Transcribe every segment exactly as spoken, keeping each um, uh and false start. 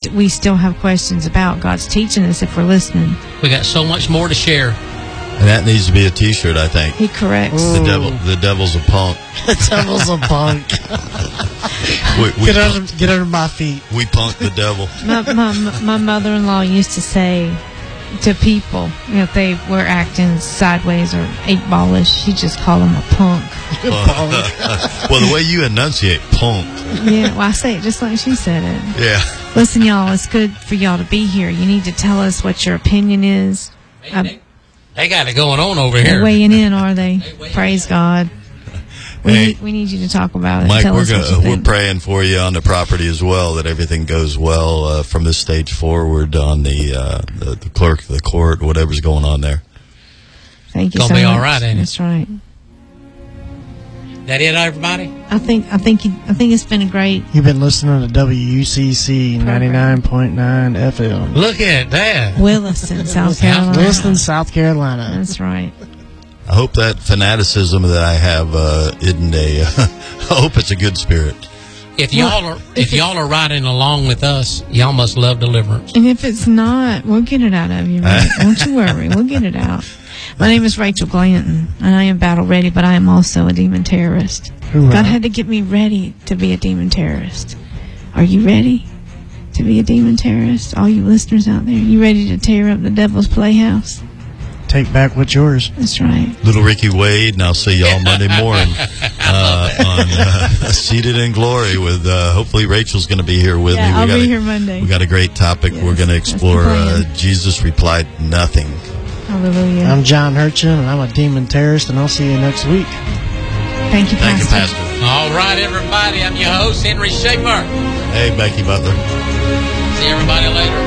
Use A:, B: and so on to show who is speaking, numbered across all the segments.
A: st- we still have questions about. God's teaching us if we're listening.
B: We got so much more to share.
C: And that needs to be a T-shirt, I think.
A: He corrects.
C: The devil, the devil's a punk.
D: The devil's a punk.
C: we, we
D: get
C: punk,
D: under, get under my feet.
C: We punk the devil.
A: My, my, my mother-in-law used to say to people, you know, if they were acting sideways or eight-ballish, she'd just call them a punk.
C: Uh, well, the way you enunciate punk.
A: Yeah, well, I say it just like she said it.
C: Yeah.
A: Listen, y'all, it's good for y'all to be here. You need to tell us what your opinion is.
B: They, they got it going on over
A: They're
B: here.
A: weighing in, are they? Praise God. We,
C: Hey,
A: need, we need you to talk about it.
C: Mike,
A: Tell
C: we're
A: us what
C: gonna,
A: you
C: we're
A: think.
C: praying for you on the property as well, that everything goes well uh, from this stage forward on the, uh, the the clerk of the court, whatever's going on there.
A: Thank you
B: Gonna
A: so
B: be
A: much.
B: all right, ain't it?
A: That's right.
B: That it, everybody?
A: I think I think you, I think it's been a great.
D: You've been listening to W U C C ninety-nine point nine F M.
B: Look at that.
A: Williston, South Carolina.
D: Williston, South Carolina.
A: That's right.
C: I hope that fanaticism that I have uh, isn't a. I hope it's a good spirit.
B: If y'all are if y'all are riding along with us, y'all must love deliverance.
A: And if it's not, we'll get it out of you. Right? Don't you worry. We'll get it out. My name is Rachel Glanton, and I am battle ready, but I am also a demon terrorist.
D: Hoorah.
A: God had to get me ready to be a demon terrorist. Are you ready to be a demon terrorist? All you listeners out there, you ready to tear up the devil's playhouse?
D: Take back what's yours.
A: That's right.
C: Little Ricky Wade, and I'll see y'all Monday morning uh, on uh, Seated in Glory with, uh, hopefully Rachel's going to be here with
A: Yeah,
C: me. We
A: I'll
C: got
A: be
C: a,
A: here Monday.
C: We got a great topic.
A: Yes,
C: We're going to
A: that's the
C: explore uh,
A: plan.
C: Jesus replied nothing.
A: Hallelujah.
D: I'm John Hurchin, and I'm a demon terrorist, and I'll see you next week.
A: Thank you,
C: Thank you,
A: Pastor.
C: Pastor.
B: All right, everybody. I'm your host, Henry Schaefer.
C: Hey, Becky Butler.
B: See everybody later.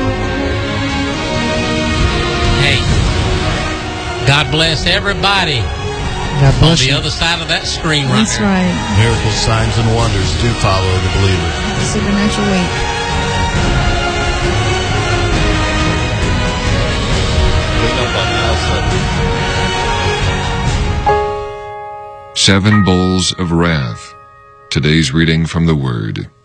B: Hey, God bless everybody
D: God
B: on
D: bless
B: the
D: you.
B: other side of that screen right
A: That's
B: there.
A: right.
C: Miracles, signs, and wonders do follow the believer.
A: Supernatural week.
E: Seven Bowls of Wrath. Today's reading from the Word.